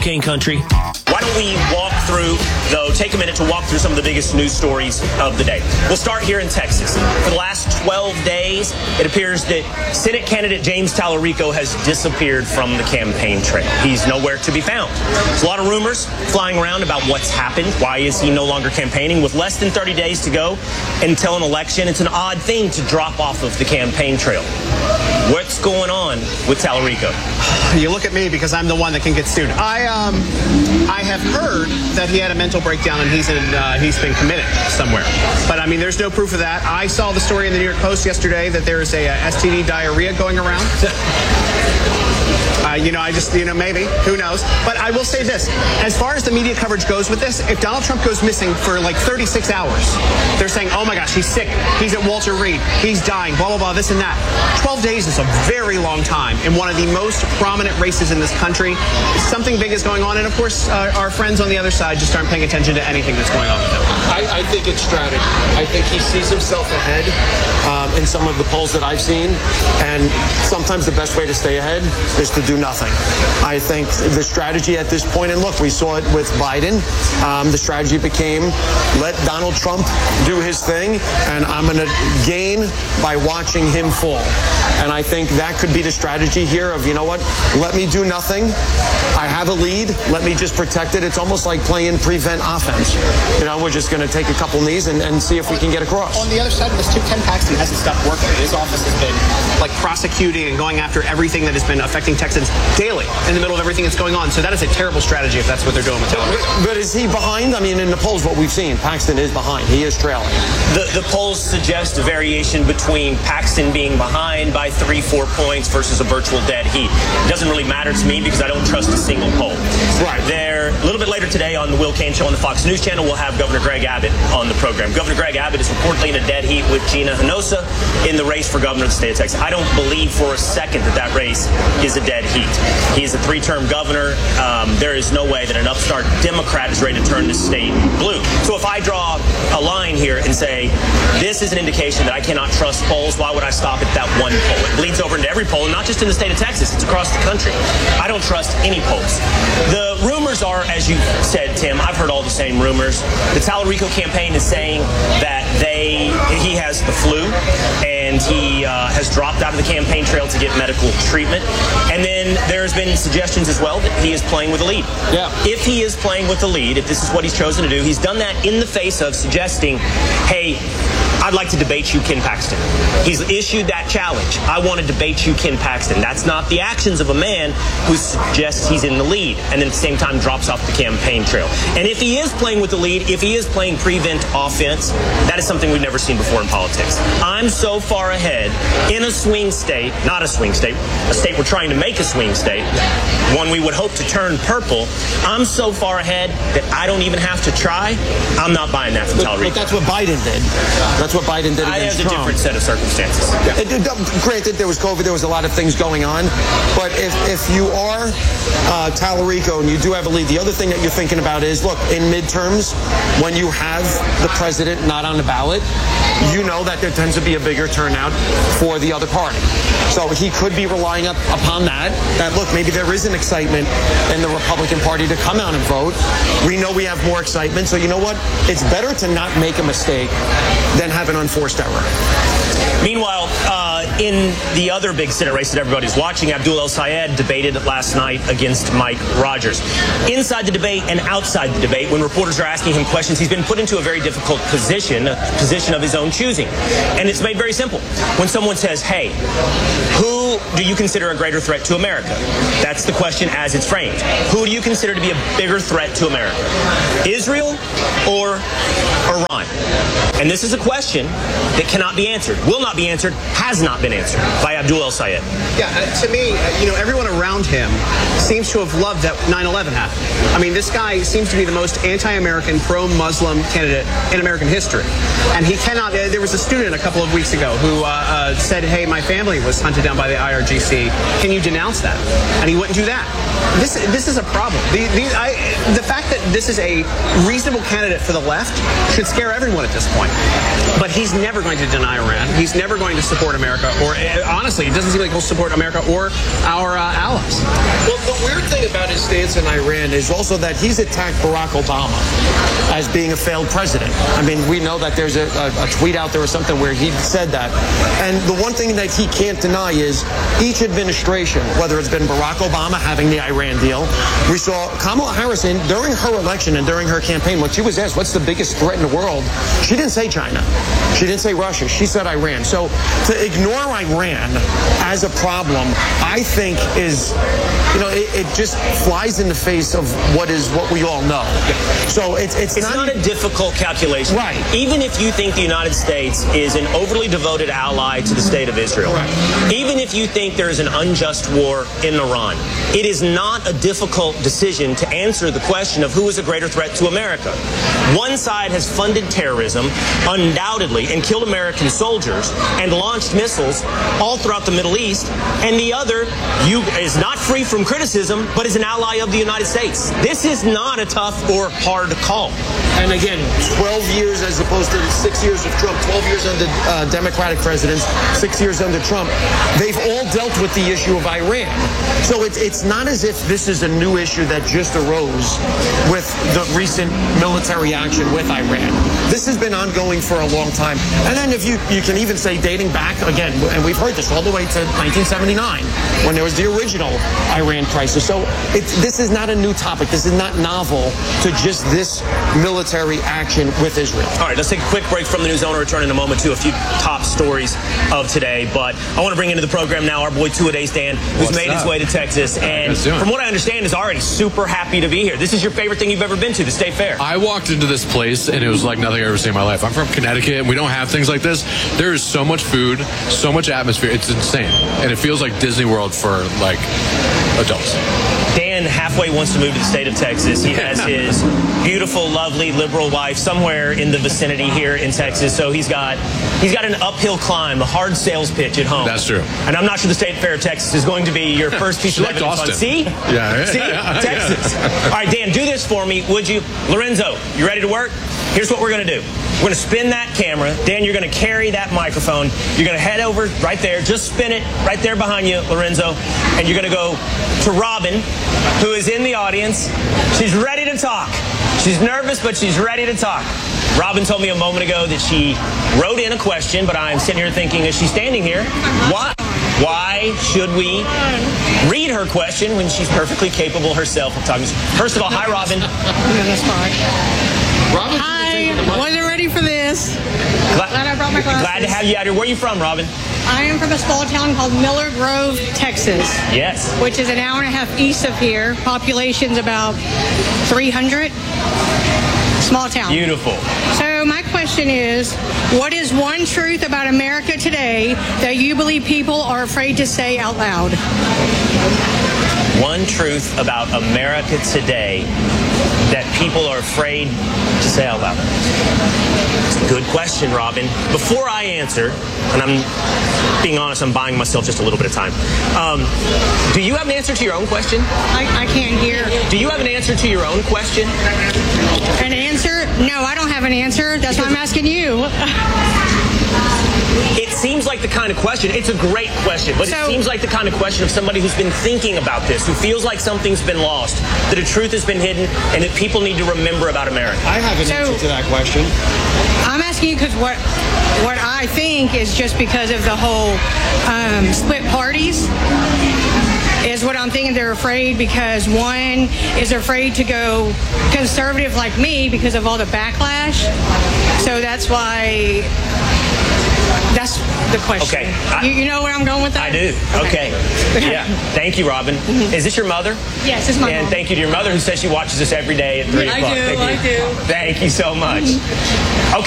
King Country. Why don't we take a minute to walk through some of the biggest news stories of the day. We'll start here in Texas. For the last 12 days, it appears that Senate candidate James Tallarico has disappeared from the campaign trail. He's nowhere to be found. There's a lot of rumors flying around about what's happened. Why is he no longer campaigning? With less than 30 days to go until an election, it's an odd thing to drop off of the campaign trail. What's going on with Tallarico? You look at me because I'm the one that can get sued. I have heard that he had a mental breakdown and he's been committed somewhere. But I mean, there's no proof of that. I saw the story in the New York Post yesterday that there's a STD diarrhea going around. Maybe. Who knows? But I will say this. As far as the media coverage goes with this, if Donald Trump goes missing for like 36 hours, they're saying, oh my gosh, he's sick. He's at Walter Reed. He's dying, blah, blah, blah, this and that. 12 days is a very long time in one of the most prominent races in this country. Something big is going on. And of course, our friends on the other side just aren't paying attention to anything that's going on with him. I think it's strategy. I think he sees himself ahead in some of the polls that I've seen. And sometimes the best way to stay ahead is to do nothing. I think the strategy at this point, and look, we saw it with Biden, the strategy became let Donald Trump do his thing, and I'm going to gain by watching him fall. And I think that could be the strategy here of, you know what, let me do nothing. I have a lead. Let me just protect it. It's almost like playing prevent offense. We're just going to take a couple knees and see if we can get across. On the other side of this, too, Ken Paxton hasn't stopped working. His office has been prosecuting and going after everything that has been affecting Texans daily in the middle of everything that's going on. So that is a terrible strategy if that's what they're doing with Tallarico. But is he behind? I mean, in the polls, what we've seen, Paxton is behind. He is trailing. The polls suggest a variation between Paxton being behind by 3-4 points versus a virtual dead heat. It doesn't really matter to me because I don't trust a single poll. Right. A little bit later today on the Will Cain Show on the Fox News Channel, we'll have Governor Greg Abbott on the program. Governor Greg Abbott is reportedly in a dead heat with Gina Hinojosa in the race for governor of the state of Texas. I don't believe for a second that race is a dead heat. He's a 3-term governor. There is no way that an upstart Democrat is ready to turn this state blue. So if I draw a line here and say, this is an indication that I cannot trust polls, why would I stop at that one poll? It bleeds over into every poll, not just in the state of Texas. It's across the country. I don't trust any polls. The rumors are, as you said, Tim, I've heard all the same rumors. The Tallarico campaign is saying that he has the flu and he has dropped out of the campaign trail to get medical treatment. And then there's been suggestions as well that he is playing with a lead. Yeah. If he is playing with the lead, if this is what he's chosen to do, he's done that in the face of suggesting, hey, I'd like to debate you, Ken Paxton. He's issued that challenge. I want to debate you, Ken Paxton. That's not the actions of a man who suggests he's in the lead and then at the same time drops off the campaign trail. And if he is playing with the lead, if he is playing prevent offense, that is something we've never seen before in politics. I'm so far ahead in a swing state, not a swing state, a state we're trying to make a swing state, one we would hope to turn purple. I'm so far ahead that I don't even have to try. I'm not buying that from Tallarico. But that's what Biden did. That's what Biden did against Trump. A different set of circumstances. Yeah. Granted, there was COVID, there was a lot of things going on. But if you are Tallarico and you do have a lead, the other thing that you're thinking about is, look, in midterms, when you have the president not on the ballot, you know that there tends to be a bigger turnout for the other party. So he could be relying upon that, look, maybe there is an excitement in the Republican Party to come out and vote. We know we have more excitement. So you know what? It's better to not make a mistake than have an unforced error. Meanwhile, in the other big Senate race that everybody's watching, Abdul El-Sayed debated last night against Mike Rogers. Inside the debate and outside the debate, when reporters are asking him questions, he's been put into a very difficult position, a position of his own choosing. And it's made very simple. When someone says, hey, who do you consider a greater threat to America? That's the question as it's framed. Who do you consider to be a bigger threat to America? Israel or Iran? And this is a question that cannot be answered, will not be answered, has not been answered by Abdul El-Sayed. Yeah, to me, everyone around him seems to have loved that 9/11 happened. I mean, this guy seems to be the most anti-American, pro-Muslim candidate in American history. And he cannot, there was a student a couple of weeks ago who said, hey, my family was hunted down by the IRGC. Can you denounce that? And he wouldn't do that. This is a problem. The fact that this is a reasonable candidate for the left should scare everyone at this point. But he's never going to deny Iran. He's never going to support America, or honestly, it doesn't seem like he'll support America or our allies. Well, the weird thing about his stance in Iran is also that he's attacked Barack Obama as being a failed president. I mean, we know that there's a tweet out there or something where he said that. And the one thing that he can't deny is each administration, whether it's been Barack Obama having the Iran deal, we saw Kamala Harris during her election and during her campaign, when she was asked what's the biggest threat in the world, she didn't say China. She didn't say Russia. She said Iran. So to ignore Iran as a problem, I think is, it just flies in the face of what we all know. So it's not a difficult calculation. Right. Even if you think the United States is an overly devoted ally to the state of Israel, right, even if you think there is an unjust war in Iran, it is not a difficult decision to answer the question of who is a greater threat to America. One side has funded terrorism, undoubtedly, and killed American soldiers and launched missiles all throughout the Middle East, and the other is not free from criticism, but is an ally of the United States. This is not a tough or hard call. And again, 12 years as opposed to 6 years of Trump, 12 years under Democratic presidents, 6 years under Trump. They've all dealt with the issue of Iran. So it's not as if this is a new issue that just arose with the recent military action with Iran. This has been ongoing for a long time. And then if you can even say dating back, again, and we've heard this all the way to 1979, when there was the original Iran crisis. So this is not a new topic. This is not novel to just this military action with Israel. All right, let's take a quick break from the news. I want to return in a moment to a few top stories of today. But I want to bring into the program now our boy Two-A-Days Dan, who's made his way to Texas. And from what I understand, is already super happy to be here. This is your favorite thing you've ever been to, the State Fair. I walked into this place, and it was like nothing I've ever seen in my life. I'm from Connecticut, and we don't have things like this. There is so much food, so much atmosphere. It's insane. And it feels like Disney World for, like, adults. Dan halfway wants to move to the state of Texas. He has his beautiful, lovely, liberal wife somewhere in the vicinity here in Texas. So he's got an uphill climb, a hard sales pitch at home. That's true. And I'm not sure the State Fair of Texas is going to be your first piece of evidence on. See? Yeah. See? Texas. All right, Dan, do this for me, would you? Lorenzo, you ready to work? Here's what we're going to do. We're going to spin that camera. Dan, you're going to carry that microphone. You're going to head over right there. Just spin it right there behind you, Lorenzo. And you're going to go to Robin, who is in the audience. She's ready to talk. She's nervous, but she's ready to talk. Robin told me a moment ago that she wrote in a question, but I'm sitting here thinking, is she standing here? Why should we read her question when she's perfectly capable herself of talking? First of all, hi, Robin. That's fine. Robin, hi, wasn't ready for this. Glad I brought my glasses. Glad to have you out here. Where are you from, Robin? I am from a small town called Miller Grove, Texas. Yes. Which is an hour and a half east of here. Population's about 300. Small town. Beautiful. So my question is, what is one truth about America today that you believe people are afraid to say out loud? One truth about America today that people are afraid to say out loud. It's a good question, Robin. Before I answer, and I'm being honest, I'm buying myself just a little bit of time. Do you have an answer to your own question? I can't hear. Do you have an answer to your own question? An answer? No, I don't have an answer. That's why I'm asking you. It seems like the kind of question, it's a great question, but it seems like the kind of question of somebody who's been thinking about this, who feels like something's been lost, that a truth has been hidden, and that people need to remember about America. I have an answer to that question. I'm asking you because what I think is just because of the whole split parties is what I'm thinking. They're afraid because one is afraid to go conservative like me because of all the backlash. So that's why... That's the question. Okay. You know where I'm going with that? I do. Okay. Yeah. Thank you, Robin. Is this your mother? Yes, it's my mom. And thank you to your mother who says she watches us every day at 3 o'clock. I do. Thank you so much. Okay.